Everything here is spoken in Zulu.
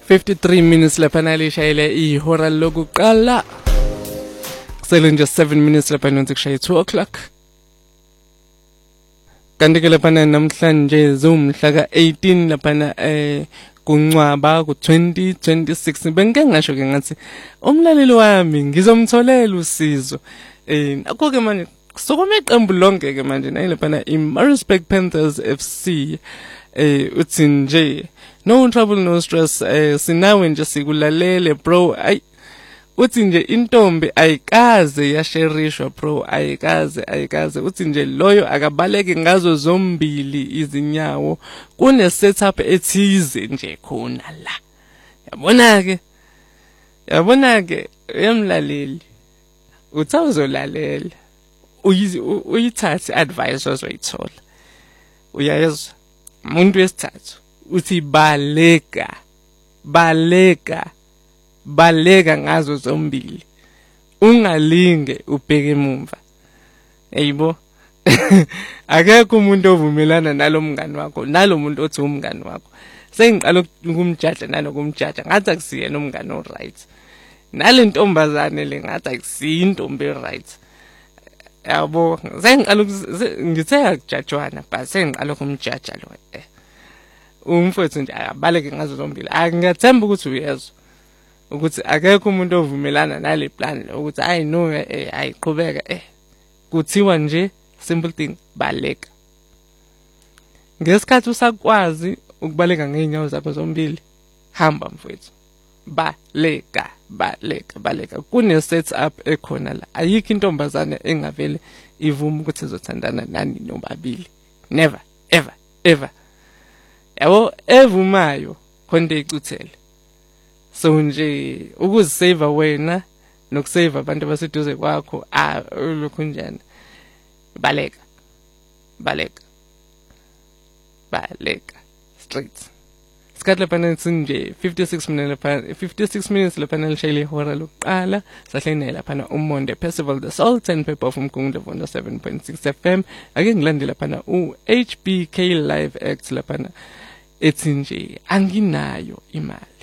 53 minutes laphana lishayile ihora lokuqala. Kusele nje 7 minutes laphana kushaye 2 o'clock. Kanti ke laphana namhlanje zumhla ka-18 laphana kuncwaba ku-2026. Bengike ngasho ke ngathi umlaleli wami ngizomtholela usizo. Akho ke manje sokome iqembu lonke ke manje nayilaphana iMaritzburg Panthers FC. Uthi nje no trouble no stress, sinawe nje sikulalele bro. Uthi nje intombi ayikaze yasherishwa bro, ayikaze uthi nje loyo akabaleke ngazo zombili izinyawo, kune setup ethize nje khona la. Yabona ke emlaleli uthawuzolalela uyithathe advice ozoyithola. Uyayezwa umuntu wesithathu uthi baleka ngazo zombili, ungalinge ubheke emuva. Eyibo akekho umuntu ovumelana nalomngani wakho, nalomuntu othi umngani wakho. Sengiqala ukumjaja nanokumjaja ngathi akusiyena umngani oright, nalentombazane le ngathi akusiyi intombi right. Yabo sengiqala ngithe akujajwana but sengiqala ukumjaja lo. Umfowethu nje abaleke ngazo zombili. Angathemba ukuthi uyezwa ukuthi akekho umuntu ovumelana nale plan ukuthi I know ayiqhubeka kuthiwa nje simple thing, baleka. Ngesikhathi usakwazi ukubaleka ngeenyawo zakho zombili, hamba mfowethu, baleka. Kune set up ekhona la. Ayikho intombazane engavele ivuma ukuthi izothandana nani nobabili. Never ever. Yabo evumayo khonde icuthele. So nje ukuzisave wena nokusave abantu abaseduze kwakho lokho njani. Baleka straight. Sikhathi lapha nje 56 minutes lapha lishayile ihora lokuqala. Sahlene lapha uMonde Percival the Salt and Pepper from Mkungundlovu 7.6 FM. Ake ngilandela lapha uHBK Live Act lapha ethi nje anginayo imali.